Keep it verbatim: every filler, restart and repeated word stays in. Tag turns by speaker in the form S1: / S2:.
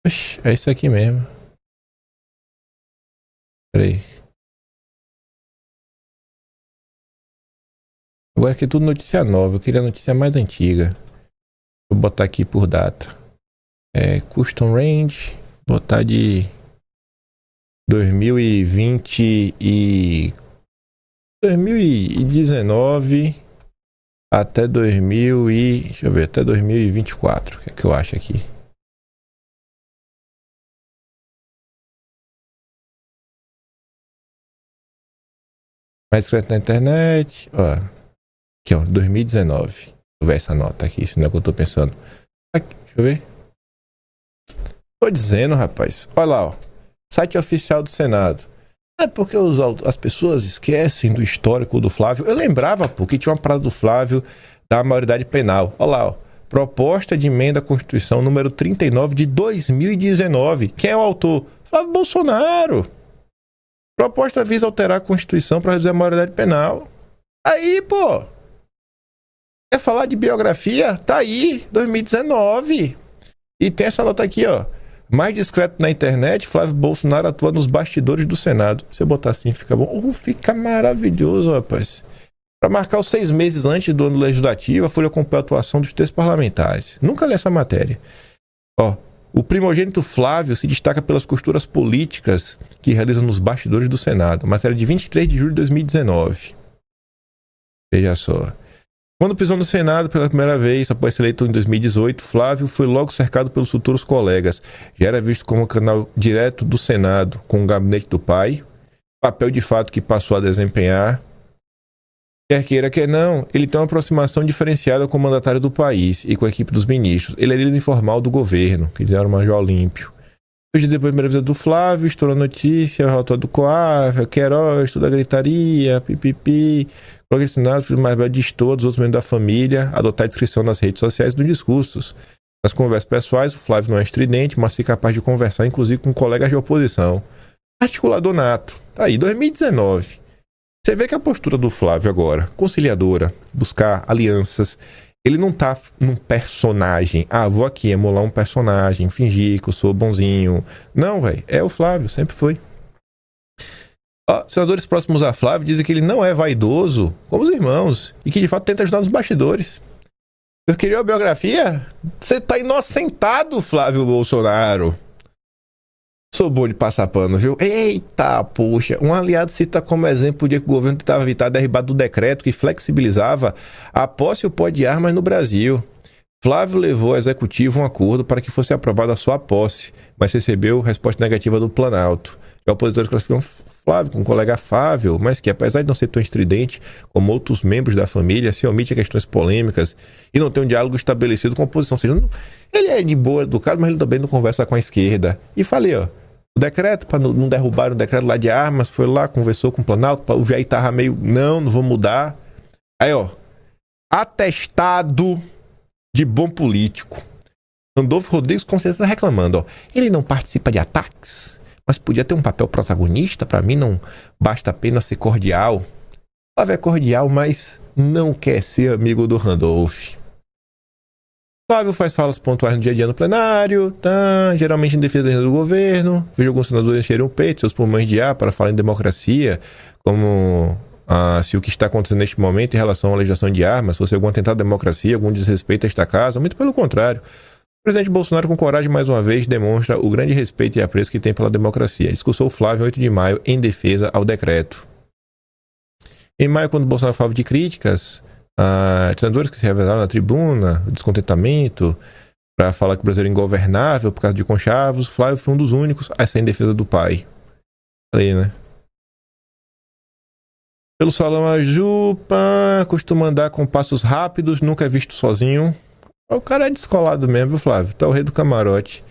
S1: Oxi, é isso aqui mesmo. Peraí. Agora aqui é tudo notícia nova. Eu queria notícia mais antiga. Vou botar aqui por data. É, custom range. Botar de dois mil e vinte e dois mil e dezenove até dois mil e deixa eu ver, até dois mil e vinte e quatro. O que é que eu acho aqui? Mais discreto na internet, ó. Aqui, ó, dois mil e dezenove. Vou ver essa nota aqui, se não é o que eu tô pensando. Aqui, deixa eu ver. Tô dizendo, rapaz. Olha lá, ó. Site oficial do Senado. É porque os, as pessoas esquecem do histórico do Flávio. Eu lembrava, pô, que tinha uma parada do Flávio da maioridade penal. Olha lá, ó. Proposta de emenda à Constituição número trinta e nove de dois mil e dezenove. Quem é o autor? Flávio Bolsonaro. Proposta visa alterar a Constituição para reduzir a maioridade penal. Aí, pô. Quer falar de biografia? Tá aí, dois mil e dezenove. E tem essa nota aqui, ó. Mais discreto na internet, Flávio Bolsonaro atua nos bastidores do Senado. Se eu botar assim, fica bom. Oh, fica maravilhoso, rapaz. Para marcar os seis meses antes do ano legislativo, a Folha acompanha a atuação dos três parlamentares. Nunca li essa matéria. Ó, o primogênito Flávio se destaca pelas costuras políticas que realiza nos bastidores do Senado. Matéria de vinte e três de julho de dois mil e dezenove. Veja só. Quando pisou no Senado pela primeira vez, após ser eleito em dois mil e dezoito, Flávio foi logo cercado pelos futuros colegas. Já era visto como um canal direto do Senado com o gabinete do pai, papel de fato que passou a desempenhar. Quer queira, quer não, ele tem uma aproximação diferenciada com o mandatário do país e com a equipe dos ministros. Ele é líder informal do governo, que era o Major Olímpio. Hoje, depois da primeira visita do Flávio, estourou notícia, o relatório do Coaf, Queiroz, toda a gritaria, pipipi. Coloca esse cenário, o filho mais velho de todos os outros membros da família, adotar a descrição nas redes sociais dos discursos. Nas conversas pessoais, o Flávio não é estridente, mas é capaz de conversar, inclusive, com colegas de oposição. Articulador nato. Tá aí, dois mil e dezenove. Você vê que a postura do Flávio agora, conciliadora, buscar alianças, ele não tá num personagem. Ah, vou aqui emular um personagem, fingir que eu sou bonzinho. Não, velho. É o Flávio, sempre foi. Ó, senadores próximos a Flávio dizem que ele não é vaidoso como os irmãos e que de fato tenta ajudar nos bastidores. Vocês queriam a biografia? Você tá inocentado, Flávio Bolsonaro. Sou bom de passar pano, viu? Eita, poxa. Um aliado cita como exemplo o dia que o governo tentava evitar a derrubada do decreto que flexibilizava a posse e o pó de armas no Brasil. Flávio levou ao executivo um acordo para que fosse aprovada a sua posse, mas recebeu resposta negativa do Planalto. Os opositores classificam Flávio com um colega afável, mas que, apesar de não ser tão estridente como outros membros da família, se omite a questões polêmicas e não tem um diálogo estabelecido com a oposição. Ou seja, não, ele é de boa, educado, mas ele também não conversa com a esquerda. E falei, ó, o decreto, para não derrubar o decreto lá de armas, foi lá, conversou com o Planalto, o Jair tava meio, não, não vou mudar. Aí, ó, atestado de bom político. Randolfo Rodrigues com certeza reclamando, ó, ele não participa de ataques, mas podia ter um papel protagonista. Para mim não basta apenas ser cordial. Flávio é cordial, mas não quer ser amigo do Randolph. Flávio faz falas pontuais no dia a dia no plenário, tá? Geralmente em defesa do governo. Vejo alguns senadores encherem o peito, seus pulmões de ar para falar em democracia, como ah, se o que está acontecendo neste momento em relação à legislação de armas fosse algum atentado à democracia, algum desrespeito a esta casa. Muito pelo contrário. O presidente Bolsonaro, com coragem, mais uma vez, demonstra o grande respeito e apreço que tem pela democracia. Discursou Flávio em oito de maio em defesa ao decreto. Em maio, quando Bolsonaro falava de críticas a senadores que se revelaram na tribuna, o descontentamento, para falar que o Brasil era ingovernável por causa de conchavos, Flávio foi um dos únicos a sair em defesa do pai. Falei, né? Pelo salão a Jupa, costuma andar com passos rápidos, nunca é visto sozinho. O cara é descolado mesmo, viu, Flávio? Tá o rei do camarote.